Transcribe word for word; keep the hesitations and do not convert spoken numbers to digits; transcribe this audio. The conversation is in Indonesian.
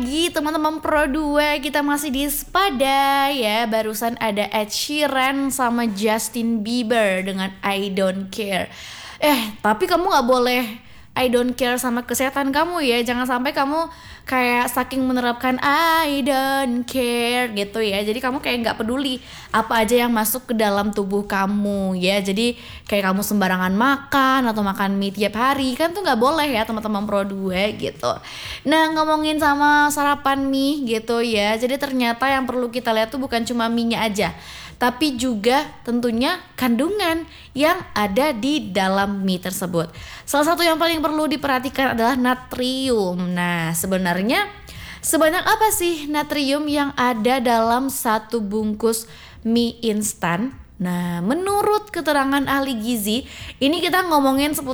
Gi teman-teman Pro dua, kita masih di Spada ya. Barusan ada Ed Sheeran sama Justin Bieber dengan I Don't Care. Eh, tapi kamu gak boleh I don't care sama kesehatan kamu ya. Jangan sampai kamu kayak saking menerapkan I don't care gitu ya. Jadi kamu kayak gak peduli apa aja yang masuk ke dalam tubuh kamu ya. Jadi kayak kamu sembarangan makan atau makan mie tiap hari, kan tuh gak boleh ya teman-teman Pro dua gitu. Nah, ngomongin sama sarapan mie gitu ya. Jadi ternyata yang perlu kita lihat tuh bukan cuma mie-nya aja, tapi juga tentunya kandungan yang ada di dalam mie tersebut. Salah satu yang paling perlu diperhatikan adalah natrium. Nah, sebenarnya sebanyak apa sih natrium yang ada dalam satu bungkus mie instan? Nah, menurut keterangan ahli gizi, ini kita ngomongin seputar